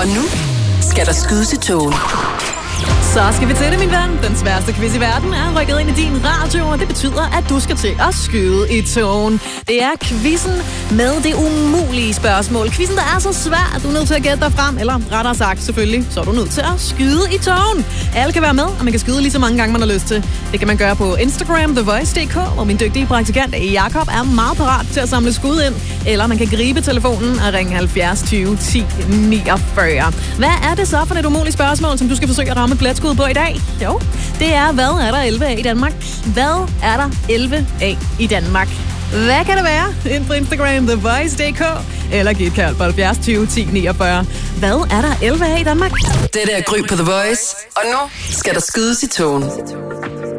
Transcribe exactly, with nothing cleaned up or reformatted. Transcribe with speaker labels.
Speaker 1: Og nu skal der skydes i togen.
Speaker 2: Så skal vi til det, min ven. Den sværeste quiz i verden er rykket ind i din radio, og det betyder, at du skal til at skyde i togen. Det er quizzen med det umulige spørgsmål. Quizzen, der er så svær, at du er nødt til at gætte dig frem, eller rettere sagt selvfølgelig, så er du nødt til at skyde i togen. Alle kan være med, og man kan skyde lige så mange gange, man har lyst til. Det kan man gøre på Instagram, the voice punktum d k, hvor min dygtige praktikant Jakob er meget parat til at samle skud ind. Eller man kan gribe telefonen og ringe halvfjerds tyve ti niogfyrre. Hvad er det så for et umuligt spørgsmål, som du skal forsøge at ramme blætskud på i dag? Jo, det er, hvad er der elleve af i Danmark? Hvad er der elleve af i Danmark? Hvad kan det være? Ind på Instagram, the voice punktum d k, eller giv et kald på halvfjerds tyve ti niogfyrre. Hvad er der elleve af i Danmark?
Speaker 1: Det der Gry på The Voice, og nu skal der skydes i togen.